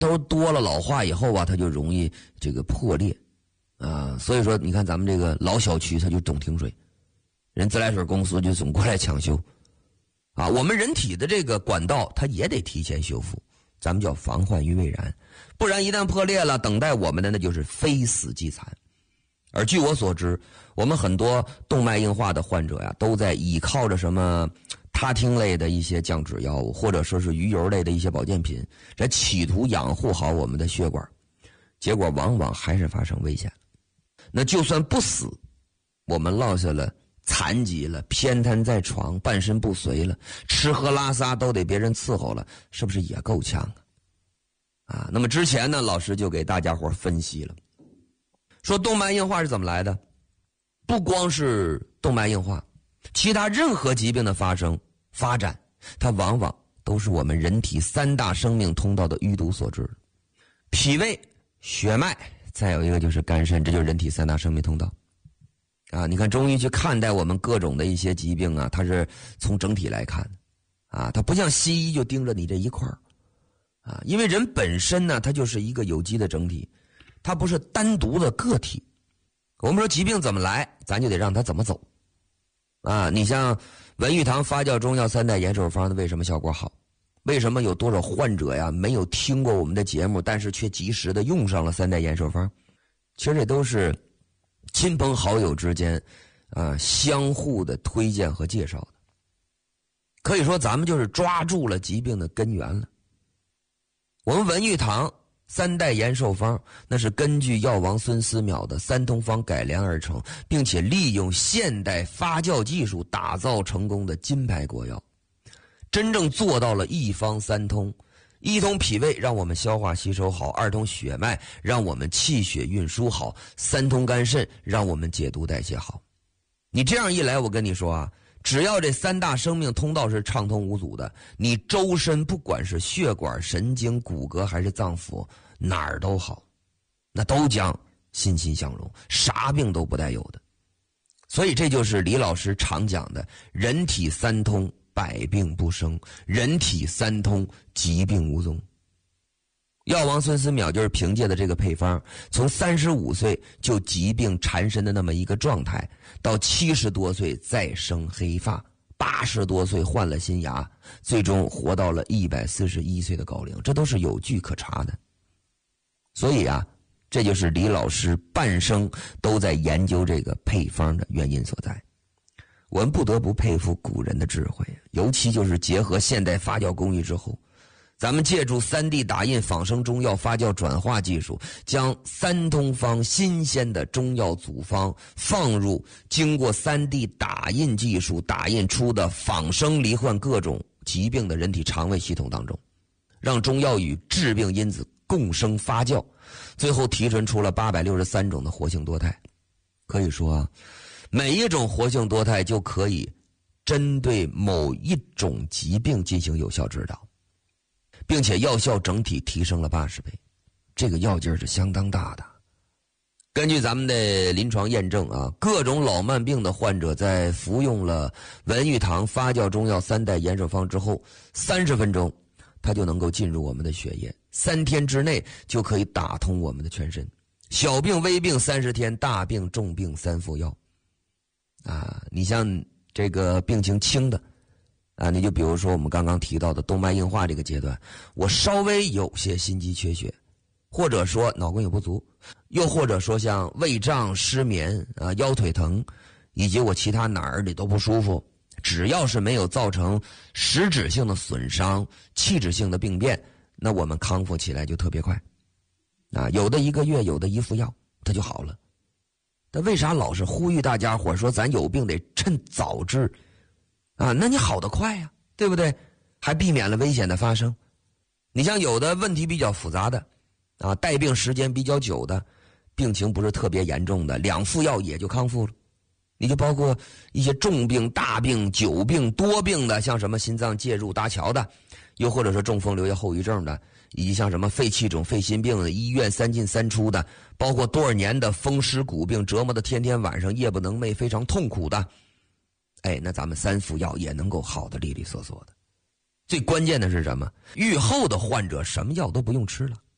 都多了老化以后啊，它就容易这个破裂啊。所以说你看咱们这个老小区它就总停水，人自来水公司就总过来抢修啊。我们人体的这个管道它也得提前修复，咱们叫防患于未然，不然一旦破裂了，等待我们的那就是非死即残。而据我所知，我们很多动脉硬化的患者呀，都在倚靠着什么他汀类的一些降脂药物，或者说是鱼油类的一些保健品，来企图养护好我们的血管，结果往往还是发生危险。那就算不死，我们落下了残疾了，偏瘫在床，半身不遂了，吃喝拉撒都得别人伺候了，是不是也够呛啊？那么之前呢，老师就给大家伙分析了，说动脉硬化是怎么来的，不光是动脉硬化，其他任何疾病的发展，它往往都是我们人体三大生命通道的淤堵所致。脾胃、血脉，再有一个就是肝肾，这就是人体三大生命通道啊。你看中医去看待我们各种的一些疾病啊，它是从整体来看啊，它不像西医就盯着你这一块啊，因为人本身呢，它就是一个有机的整体，它不是单独的个体。我们说疾病怎么来，咱就得让它怎么走啊。你像文玉堂发酵中药三代延寿方的为什么效果好？为什么有多少患者呀没有听过我们的节目，但是却及时的用上了三代延寿方？其实这都是亲朋好友之间相互的推荐和介绍的。可以说咱们就是抓住了疾病的根源了。我们文玉堂三代延寿方那是根据药王孙思邈的三通方改良而成，并且利用现代发酵技术打造成功的金牌国药，真正做到了一方三通。一通脾胃让我们消化吸收好，二通血脉让我们气血运输好，三通肝肾让我们解毒代谢好。你这样一来，我跟你说啊，只要这三大生命通道是畅通无阻的，你周身不管是血管、神经、骨骼还是脏腑，哪儿都好，那都将欣欣向荣，啥病都不带有的。所以这就是李老师常讲的人体三通，百病不生，人体三通，疾病无踪。药王孙思邈就是凭借的这个配方，从35岁就疾病缠身的那么一个状态，到70多岁再生黑发，80多岁换了新牙，最终活到了141岁的高龄，这都是有据可查的。所以啊，这就是李老师半生都在研究这个配方的原因所在。我们不得不佩服古人的智慧，尤其就是结合现代发酵工艺之后，咱们借助 3D 打印仿生中药发酵转化技术，将三通方新鲜的中药组方放入经过 3D 打印技术打印出的仿生罹患各种疾病的人体肠胃系统当中，让中药与致病因子共生发酵，最后提纯出了863种的活性多肽。可以说啊，每一种活性多肽就可以针对某一种疾病进行有效指导，并且药效整体提升了80倍，这个药劲儿是相当大的。根据咱们的临床验证啊，各种老慢病的患者在服用了文玉堂发酵中药三代延寿方之后，30分钟它就能够进入我们的血液，3天之内就可以打通我们的全身。小病微病30天，大病重病3服药啊。你像这个病情轻的啊，你就比如说我们刚刚提到的动脉硬化这个阶段，我稍微有些心肌缺血，或者说脑供血不足，又或者说像胃胀、失眠啊、腰腿疼，以及我其他哪儿里都不舒服，只要是没有造成实质性的损伤、器质性的病变，那我们康复起来就特别快啊。有的1个月，有的1服药它就好了。但为啥老是呼吁大家伙说咱有病得趁早治啊？那你好得快呀，对不对？还避免了危险的发生。你像有的问题比较复杂的啊，带病时间比较久的，病情不是特别严重的，2服药也就康复了。你就包括一些重病、大病、久病、多病的，像什么心脏介入搭桥的，又或者是中风留下后遗症的，以及像什么肺气肿、肺心病的，医院3进3出的，包括多少年的风湿骨病折磨的天天晚上夜不能寐，非常痛苦的，那咱们3服药也能够好的利利索索的。最关键的是什么？愈后的患者什么药都不用吃了，